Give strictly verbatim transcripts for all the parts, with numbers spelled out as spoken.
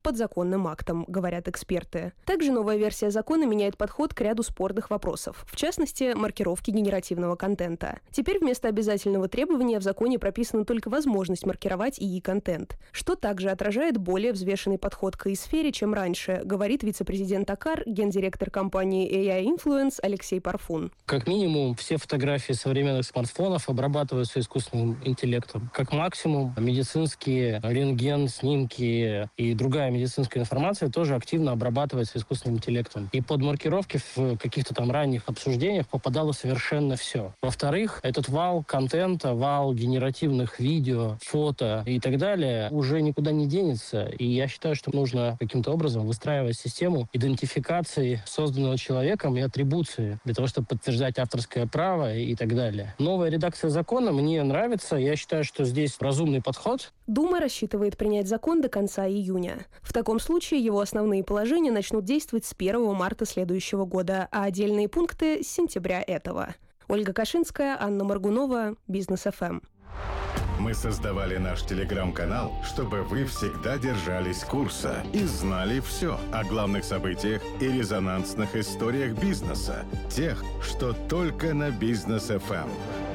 подзаконным актом, говорят эксперты. Также новая версия закона меняет подход к ряду спорных вопросов, в частности, маркировки генеративного контента. Теперь вместо обязательного требования в законе прописана только возможность маркировать и и-контент, что также отражает более взвешенный подход к и-сфере, чем раньше, говорит вице-президент АКАР, гендиректор компании эй ай Influence Алексей Парфун. Как минимум, все фотографии современных смартфонов обрабатываются искусственным интеллектом. Как максимум, медицинские рентген, снимки и другая медицинская информация тоже активно обрабатывается искусственным интеллектом. И под маркировки в каких-то там ранних обсуждениях попадало совершенно все. Во-вторых, этот вал контента, вал генеративных видео, фото и так далее уже никуда не денется. И я считаю, что нужно каким-то образом выстраивать систему идентификации созданного человеком и атрибуции для того, чтобы подтверждать авторское право и так далее. Новая редакция закона мне нравится. Я считаю, что здесь разумный подход. Дума рассчитывает принять закон до конца июня. В таком случае его основные положения начнут действовать с первого марта следующего года, а отдельные пункты – с сентября этого. Ольга Кашинская, Анна Моргунова, Бизнес эф эм. Мы создавали наш телеграм-канал, чтобы вы всегда держались курса и знали все о главных событиях и резонансных историях бизнеса. Тех, что только на Бизнес эф эм.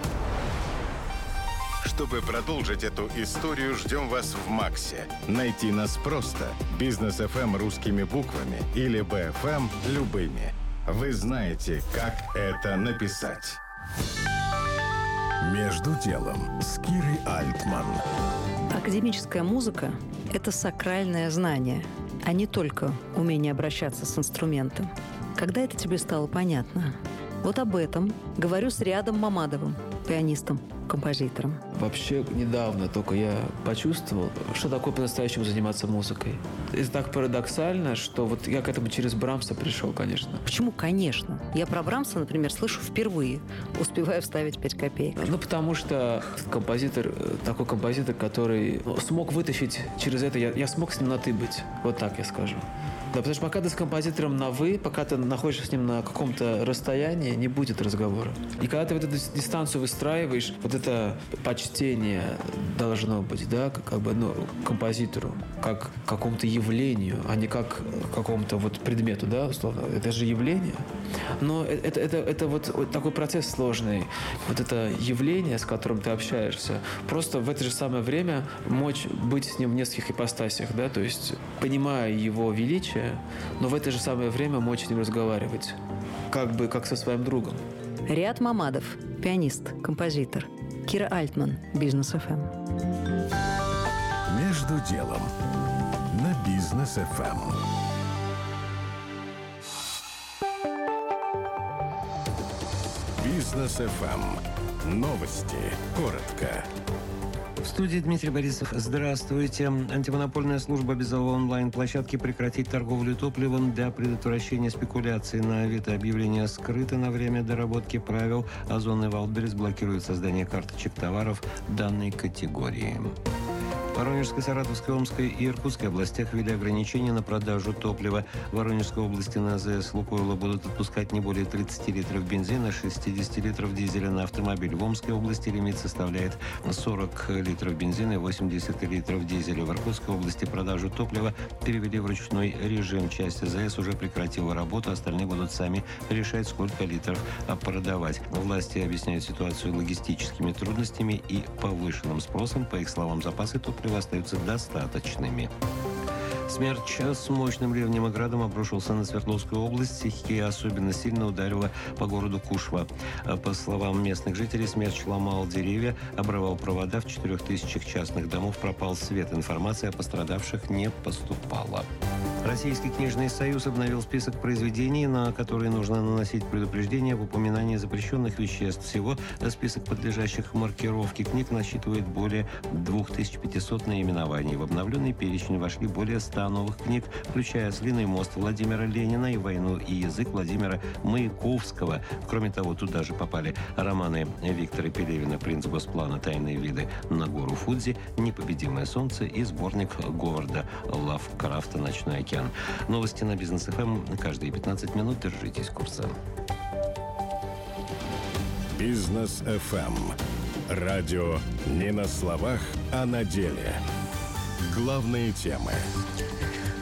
Чтобы продолжить эту историю, ждем вас в Максе. Найти нас просто. Бизнес эф эм русскими буквами или би эф эм любыми. Вы знаете, как это написать. Между делом с Кирой Альтман. Академическая музыка – это сакральное знание, а не только умение обращаться с инструментом. Когда это тебе стало понятно? Вот об этом говорю с Риадом Мамадовым, пианистом, композитором. Вообще, недавно только я почувствовал, что такое по-настоящему заниматься музыкой. Это так парадоксально, что вот я к этому через Брамса пришел, конечно. Почему «конечно»? Я про Брамса, например, слышу впервые, успеваю вставить пять копеек. Ну, потому что композитор, такой композитор, который смог вытащить через это, я, я смог с ним на «ты» быть. Вот так я скажу. Да, потому что пока ты с композитором на «вы», пока ты находишься с ним на каком-то расстоянии, не будет разговора. И когда ты вот эту дистанцию выстраиваешь, вот это почтение должно быть, да, как, как бы, ну, композитору, как к какому-то явлению, а не как к какому-то вот предмету, да, условно. Это же явление. Но это, это, это вот, вот такой процесс сложный. Вот это явление, с которым ты общаешься, просто в это же самое время мочь быть с ним в нескольких ипостасях, да, то есть понимая его величие, но в это же самое время мочь с ним разговаривать, как бы как со своим другом. Риад Мамадов, пианист, композитор. Кира Альтман, Бизнес эф эм. Между делом на Бизнес эф эм. Бизнес эф эм. Новости. Коротко. В студии Дмитрий Борисов. Здравствуйте. Антимонопольная служба обязала онлайн-площадки прекратить торговлю топливом для предотвращения спекуляций. На Авито объявление скрыто на время доработки правил. Озон и Валберес блокируют создание карточек товаров данной категории. В Воронежской, Саратовской, Омской и Иркутской областях ввели ограничения на продажу топлива. В Воронежской области на АЗС «Лукойла» будут отпускать не более тридцати литров бензина, шестидесяти литров дизеля на автомобиль. В Омской области лимит составляет сорок литров бензина и восемьдесят литров дизеля. В Иркутской области продажу топлива перевели в ручной режим. Часть АЗС уже прекратила работу, остальные будут сами решать, сколько литров продавать. Власти объясняют ситуацию логистическими трудностями и повышенным спросом. По их словам, запасы топлива остаются достаточными. Смерч с мощным ливнем и градом обрушился на Свердловскую область. Стихия особенно сильно ударила по городу Кушва. По словам местных жителей, смерч ломал деревья, обрывал провода. В четырех тысячах частных домов пропал свет. Информация о пострадавших не поступала. Российский книжный союз обновил список произведений, на которые нужно наносить предупреждение об упоминании запрещенных веществ. Всего список подлежащих маркировке книг насчитывает более две тысячи пятьсот наименований. В обновленный перечень вошли более ста новых книг, включая «Ослиный мост» Владимира Ленина и «Войну и язык» Владимира Маяковского. Кроме того, туда же попали романы Виктора Пелевина «Принц Госплана. Тайные виды на гору Фудзи», «Непобедимое солнце» и сборник Говарда Лавкрафта «Ночной океан». Новости на Бизнес эф эм каждые пятнадцать минут. Держитесь курса. Бизнес эф эм. Радио не на словах, а на деле. Главные темы.